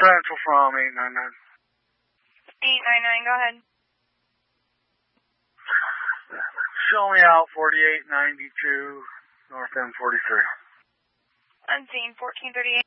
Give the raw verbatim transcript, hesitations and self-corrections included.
Central from eight nine nine. eight nine nine, go ahead. Show me out forty-eight ninety-two, North M forty-three. Unseen, fourteen thirty-eight.